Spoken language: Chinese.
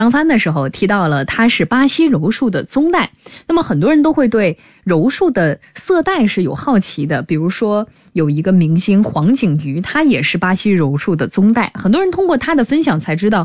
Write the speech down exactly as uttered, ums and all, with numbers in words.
张帆的时候提到了它是巴西柔术的宗带，那么很多人都会对柔术的色带是有好奇的，比如说有一个明星黄景瑜，他也是巴西柔术的宗带，很多人通过他的分享才知道